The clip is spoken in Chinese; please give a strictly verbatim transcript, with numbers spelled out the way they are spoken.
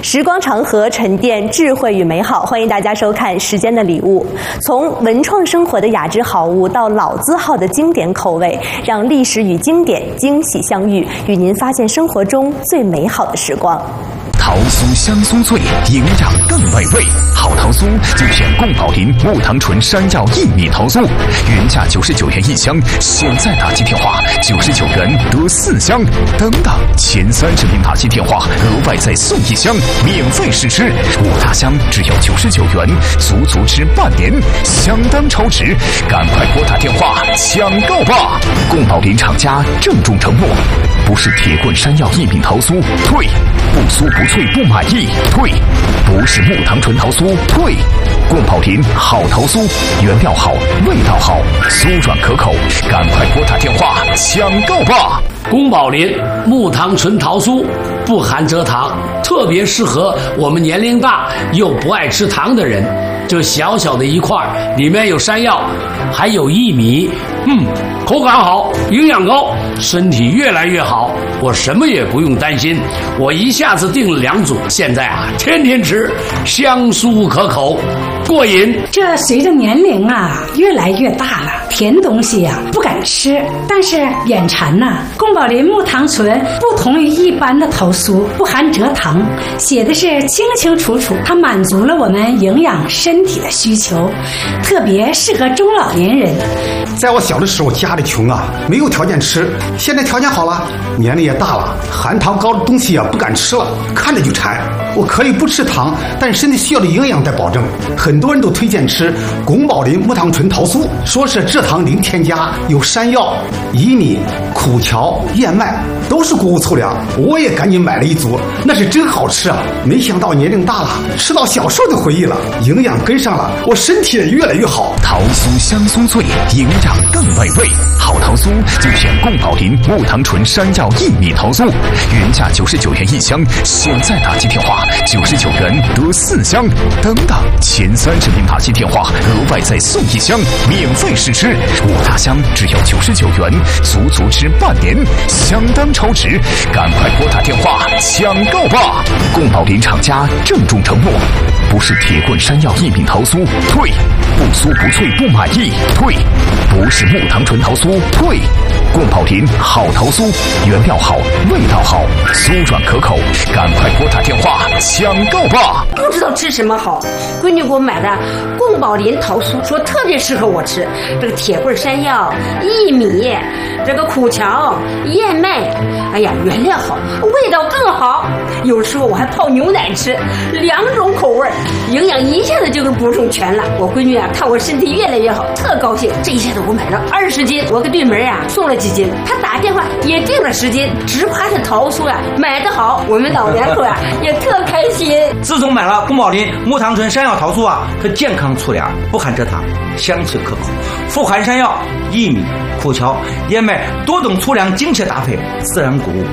时光长河，沉淀智慧与美好。欢迎大家收看《时间的礼物》，从文创生活的雅致好物到老字号的经典口味，让历史与经典惊喜相遇，与您发现生活中最美好的时光。 桃酥香酥脆，营养更美味。好桃酥就选贡宝林木糖醇山药薏米桃酥，原价九十九元一箱，现在打击电话九十九元得四箱。等等，前三十名打击电话额外再送一箱，免费试吃。五大箱只要九十九元，足足吃半年，相当超值。赶快拨打电话抢购吧！贡宝林厂家郑重承诺，不是铁棍山药薏米桃酥，退；不酥不脆不满意，退；不是木糖醇桃酥，退。贡宝林好桃酥，原料好，味道好，酥软可口，赶快拨打电话抢购吧！ 宫保林木糖醇桃酥不含蔗糖，特别适合我们年龄大又不爱吃糖的人。这小小的一块，里面有山药，还有薏米，嗯，口感好，营养高，身体越来越好。我什么也不用担心，我一下子订了两组，现在啊，天天吃，香酥可口，过瘾。 这随着年龄啊越来越大了，甜东西呀、啊、不敢吃，但是眼馋呐、啊。贡宝林木糖醇不同于一般的桃酥，不含蔗糖，写的是清清楚楚，它满足了我们营养身体的需求，特别适合中老年人。 在我小的时候，家里穷啊，没有条件吃。现在条件好了，年龄也大了，含糖高的东西啊不敢吃了，看着就馋。我可以不吃糖，但身体需要的营养得保证。很多人都推荐吃贡宝林木糖醇桃酥，说是蔗糖零添加，有山药、薏米、苦荞、燕麦，都是谷物粗粮。我也赶紧买了一组，那是真好吃啊！没想到年龄大了，吃到小时候的回忆了，营养跟上了，我身体也越来越好。 桃酥香酥脆，营养更美味。好桃酥就选贡宝林木糖醇山药薏米桃酥，原价九十九元一箱，现在打击电话九十九元得四箱。等等，前三十名打击电话额外再送一箱，免费试吃。五大箱只要九十九元，足足吃半年，相当超值。赶快拨打电话抢购吧！贡宝林厂家郑重承诺，不是铁棍山药薏米桃酥，退；不酥不脆不满意，退；不是木糖醇桃酥，退。贡宝林好桃酥，原料好，味道好，酥软可口，赶快拨打电话抢购吧！ 不知道吃什么好，闺女给我买的贡宝林桃酥，说特别适合我吃。这个铁棍山药、薏米，这个苦荞、燕麦，哎呀，原料好，味道更好。有时候我还泡牛奶吃，两种口味，营养一下子就给补充全了。我闺女啊，看我身体越来越好，特高兴。这一下子我买了二十斤，我给对门啊送了几斤，她打电话也订了十斤，只夸这桃酥啊买得好，我们老两口啊也特开心。 自从买了贡宝林木糖醇山药桃酥啊，它健康粗粮，不含蔗糖，香气可口，富含山药、薏米、苦荞、燕麦多种粗粮精确搭配，自然谷物。